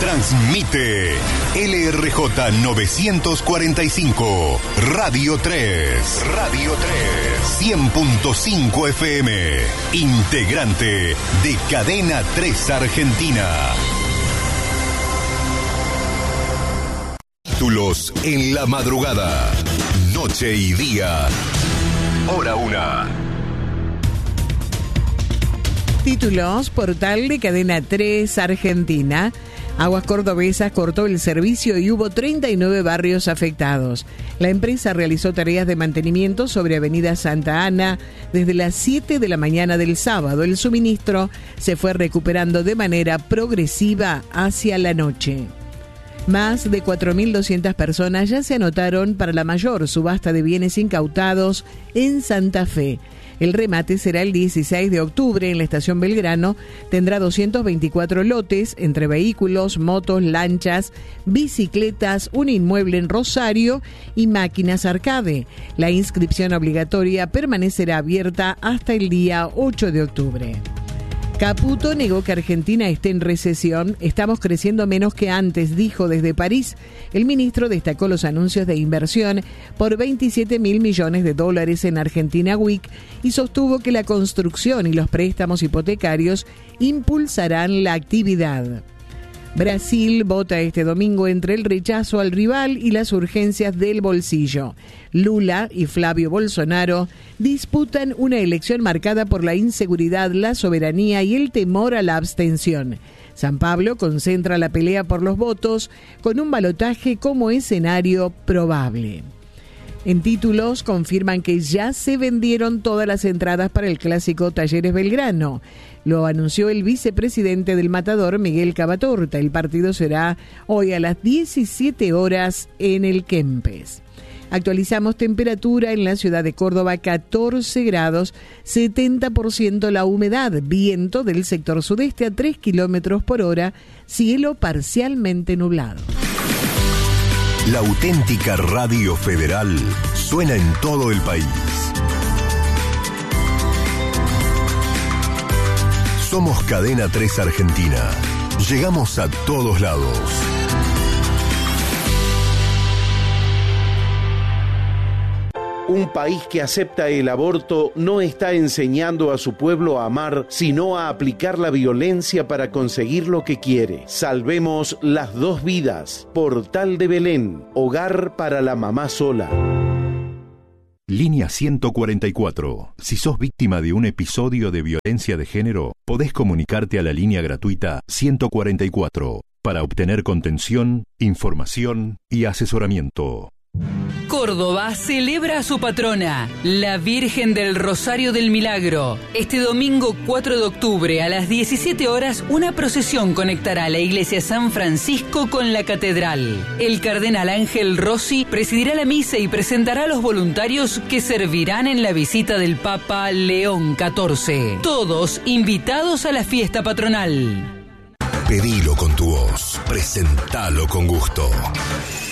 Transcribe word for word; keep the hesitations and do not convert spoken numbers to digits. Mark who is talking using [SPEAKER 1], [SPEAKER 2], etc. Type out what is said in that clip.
[SPEAKER 1] Transmite L R J novecientos cuarenta y cinco, Radio tres. Radio tres. cien punto cinco F M. Integrante de Cadena tres Argentina. Títulos en la madrugada. Noche y día. Hora una.
[SPEAKER 2] Títulos, portal de Cadena tres Argentina. Aguas Cordobesas cortó el servicio y hubo treinta y nueve barrios afectados. La empresa realizó tareas de mantenimiento sobre Avenida Santa Ana desde las siete de la mañana del sábado. El suministro se fue recuperando de manera progresiva hacia la noche. Más de cuatro mil doscientas personas ya se anotaron para la mayor subasta de bienes incautados en Santa Fe. El remate será el dieciséis de octubre en la estación Belgrano. Tendrá doscientos veinticuatro lotes entre vehículos, motos, lanchas, bicicletas, un inmueble en Rosario y máquinas arcade. La inscripción obligatoria permanecerá abierta hasta el día ocho de octubre. Caputo negó que Argentina esté en recesión. Estamos creciendo menos que antes, dijo desde París. El ministro destacó los anuncios de inversión por veintisiete mil millones de dólares en Argentina Week y sostuvo que la construcción y los préstamos hipotecarios impulsarán la actividad. Brasil vota este domingo entre el rechazo al rival y las urgencias del bolsillo. Lula y Flavio Bolsonaro disputan una elección marcada por la inseguridad, la soberanía y el temor a la abstención. San Pablo concentra la pelea por los votos con un balotaje como escenario probable. En títulos confirman que ya se vendieron todas las entradas para el clásico Talleres Belgrano. Lo anunció el vicepresidente del Matador, Miguel Cavatorta. El partido será hoy a las diecisiete horas en el Kempes. Actualizamos temperatura en la ciudad de Córdoba, catorce grados, setenta por ciento la humedad, viento del sector sudeste a tres kilómetros por hora, cielo parcialmente nublado.
[SPEAKER 1] La auténtica Radio Federal suena en todo el país. Somos Cadena tres Argentina. Llegamos a todos lados.
[SPEAKER 3] Un país que acepta el aborto no está enseñando a su pueblo a amar, sino a aplicar la violencia para conseguir lo que quiere. Salvemos las dos vidas. Portal de Belén, hogar para la mamá sola.
[SPEAKER 1] Línea ciento cuarenta y cuatro. Si sos víctima de un episodio de violencia de género, podés comunicarte a la línea gratuita ciento cuarenta y cuatro para obtener contención, información y asesoramiento.
[SPEAKER 4] Córdoba celebra a su patrona, la Virgen del Rosario del Milagro. Este domingo cuatro de octubre a las diecisiete horas, una procesión conectará la iglesia San Francisco con la catedral. El cardenal Ángel Rossi presidirá la misa y presentará a los voluntarios que servirán en la visita del Papa León catorce. Todos invitados a la fiesta patronal.
[SPEAKER 1] Pedilo con tu voz, presentalo con gusto.